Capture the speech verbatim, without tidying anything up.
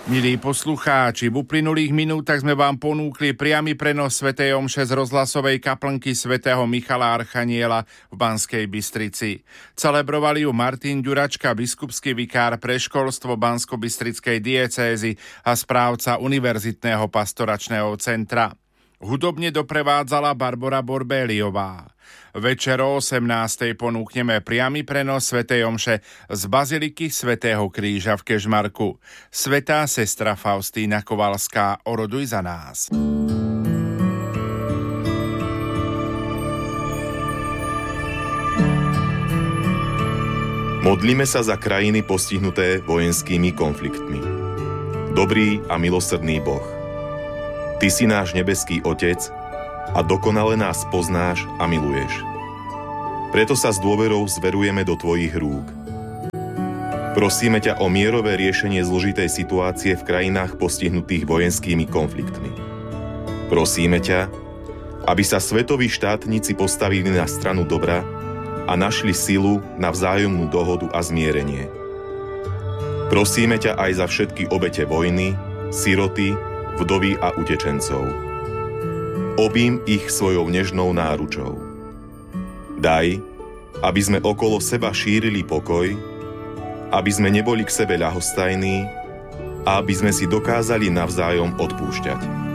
Milí poslucháči, v uplynulých minútach sme vám ponúkli priamy prenos svätej omše z rozhlasovej kaplnky svätého Michala Archaniela v Banskej Bystrici. Celebrovali ju Martin Ďuračka, biskupský vikár pre školstvo Banskobystrickej diecézy a správca Univerzitného pastoračného centra. Hudobne doprevádzala Barbora Borbéliová. Večer o osemnástej ponúkneme priamy prenos svätej omše z Baziliky svätého Kríža v Kežmarku. Svätá sestra Faustína Kovalská, oroduj za nás. Modlíme sa za krajiny postihnuté vojenskými konfliktmi. Dobrý a milosrdný Boh, Ty si náš nebeský Otec a dokonale nás poznáš a miluješ. Preto sa s dôverou zverujeme do Tvojich rúk. Prosíme ťa o mierové riešenie zložitej situácie v krajinách postihnutých vojenskými konfliktmi. Prosíme ťa, aby sa svetoví štátnici postavili na stranu dobra a našli silu na vzájomnú dohodu a zmierenie. Prosíme ťa aj za všetky obete vojny, siroty, vdovy a utečencov. Objím ich svojou nežnou náručou. Daj, aby sme okolo seba šírili pokoj, aby sme neboli k sebe ľahostajní a aby sme si dokázali navzájom odpúšťať.